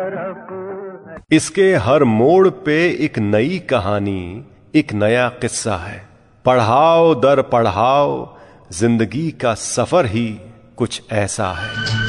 इसके हर मोड़ पे एक नई कहानी, एक नया किस्सा है। पढ़ाओ दर पढ़ाओ, जिंदगी का सफर ही कुछ ऐसा है।